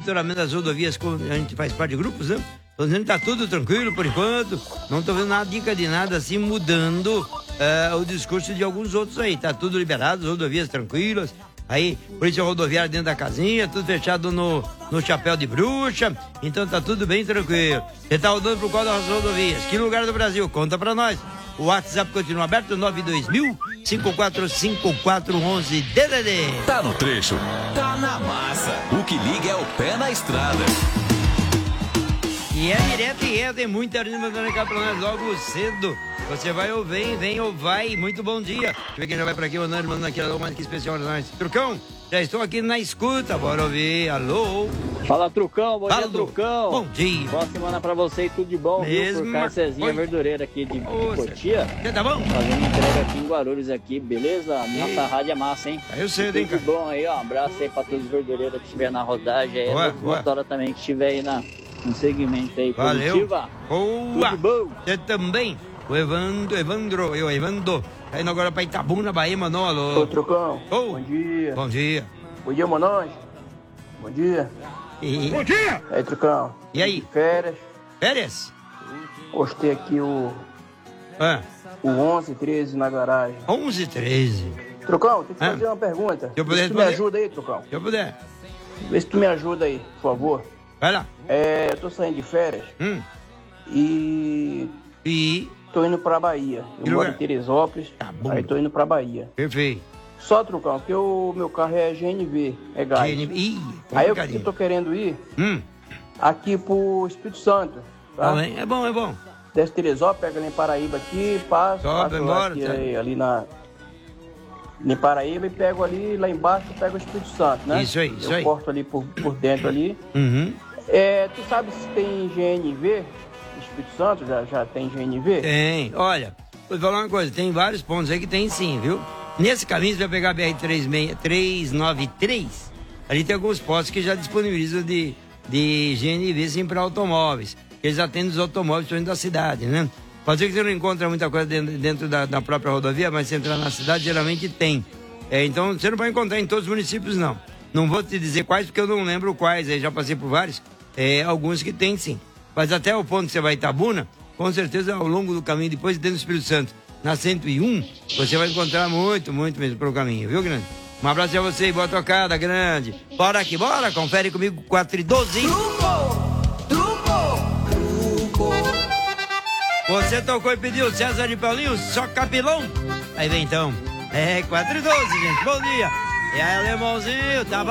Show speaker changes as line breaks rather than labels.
monitoramento das rodovias, a gente faz parte de grupos, né? Tô dizendo que tá tudo tranquilo por enquanto. Não tô vendo nada, dica de nada assim, mudando o discurso de alguns outros aí. Tá tudo liberado, as rodovias tranquilas. Aí, polícia rodoviária dentro da casinha, tudo fechado no chapéu de bruxa. Então tá tudo bem tranquilo. Você tá rodando por qual das rodovias? Que lugar do Brasil? Conta pra nós. O WhatsApp continua aberto, 92000-545411 DDD.
Tá no trecho, tá na massa. O que liga é o pé na estrada.
E é direto e reto, tem muita gente mandando cá pra nós logo cedo. Você vai ou vem ou vai. Muito bom dia. Deixa eu ver quem já vai pra aqui, mandando aqui, alô, mais que especial pra nós. Trucão, já estou aqui na escuta, bora ouvir. Alô.
Fala, Trucão, bom dia, Trucão.
Bom dia.
Boa semana pra você e tudo de bom,
Mesmo.
viu? Por Carcezinha Verdureira aqui de Cotia.
Você tá bom?
Fazendo entrega aqui em Guarulhos aqui, beleza? Nossa rádio é massa, hein?
Aí eu sei, hein, cara.
Tudo bom aí, ó. Um abraço aí pra todos os verdureiros que estiver na rodagem aí.
Boa,
A motora também que estiver aí no segmento aí.
Valeu.
Positiva.
Boa.
Tudo bom.
Você também. O Evandro, tá indo agora pra Itabuna, Bahia, mandou um alô.
Ô, Trucão,
Bom
dia.
Bom dia.
Bom dia, Monange. Bom dia.
Bom dia.
Aí, Trucão.
E aí?
Férias.
Férias?
Postei aqui o 11-13 na garagem.
11-13.
Trucão, tem que fazer uma pergunta.
Se eu puder
Vê se tu me
responder.
ajuda aí, Trucão.
Se eu puder.
Vê se tu me ajuda aí, por favor.
Vai lá.
Eu tô saindo de férias e tô indo pra Bahia.
Que
Eu moro
lugar?
em Teresópolis,
bom.
aí tô indo pra Bahia.
Perfeito.
Só, Trucão, que o meu carro é GNV, é gás.
Ih,
Aí eu
complicadinho.
tô querendo ir aqui pro Espírito Santo. Tá?
Tá bem? É bom.
Desce Teresópolis, pega ali em Paraíba aqui, passo
Sobe, embora,
aqui,
tá.
ali em Paraíba e pego ali, lá embaixo, pego o Espírito Santo, né?
Isso aí.
Eu corto ali por dentro ali.
Uhum.
Tu sabe se tem GNV? Espírito Santo já tem GNV?
Tem. Olha, vou te falar uma coisa, tem vários pontos aí que tem sim, viu? Nesse caminho você vai pegar a BR-393, ali tem alguns postos que já disponibilizam de GNV sim para automóveis. Eles atendem os automóveis dentro da cidade, né? Pode ser que você não encontre muita coisa dentro da própria rodovia, mas se entrar na cidade geralmente tem. Então você não vai encontrar em todos os municípios, não. Não vou te dizer quais, porque eu não lembro quais, aí já passei por vários. Alguns que tem sim. Mas até o ponto que você vai em Itabuna, com certeza ao longo do caminho, depois dentro do Espírito Santo, na 101, você vai encontrar muito mesmo pelo caminho, viu, grande? Um abraço a você e boa tocada, grande. Bora aqui, bora, confere comigo 4 e 12. Truco. Você tocou e pediu César de Paulinho, só capilão. Aí vem então. 4 e 12, gente, bom dia. E aí, alemãozinho, tá